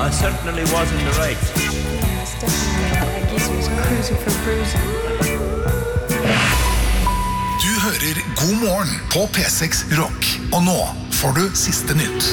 I certainly was in the right. It's definitely gives me some cruising for bruising. Du hører God morgen på P6 Rock. Og nå får du siste nytt.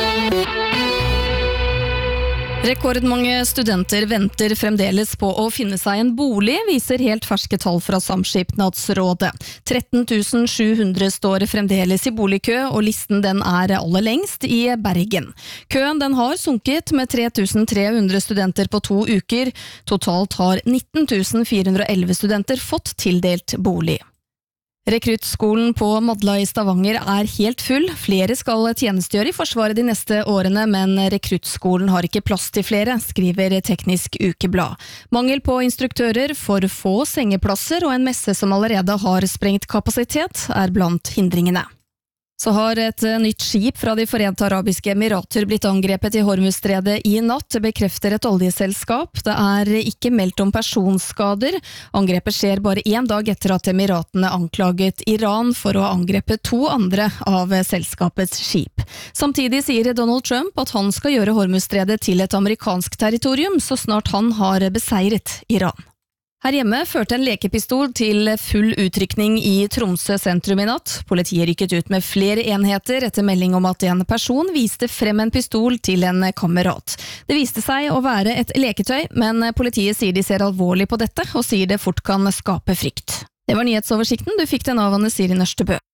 Rekordmange studenter venter fremdeles på å finne seg en bolig, viser helt ferske tall fra Samskipnadsrådet. 13 700 står fremdeles i boligkø, og listen den er aller lengst i Bergen. Køen den har sunket med 3300 studenter på 2 uker. Totalt har 19 411 studenter fått tildelt bolig. Rekruttskolen på Madla i Stavanger er helt full. Flere skal tjenestegjøre i Forsvaret de neste årene, men rekruttskolen har ikke plass til flere, skriver Teknisk Ukeblad. Mangel på instruktører, for få sengeplasser og en messe som allerede har sprengt kapasitet er blant hindringene. Så har et nytt skip fra de Forente Arabiske Emirater blitt angrepet i Hormuzstredet i natt, bekrefter et oljeselskap. Det er ikke meldt om personskader. Angrepet skjer bare 1 dag etter at Emiratene anklaget Iran for å ha angrepet 2 andre av selskapets skip. Samtidig sier Donald Trump at han skal gjøre Hormuzstredet til et amerikansk territorium så snart han har beseiret Iran. Her hjemme førte en lekepistol til full utrykning i Tromsø sentrum i natt. Politiet rykket ut med flere enheter etter melding om at en person viste frem en pistol til en kamerat. Det viste seg å være et leketøy, men politiet sier de ser alvorlig på dette og sier det fort kan skape frykt. Det var nyhetsoversikten. Du fikk den av Anne Siri Nørstebø.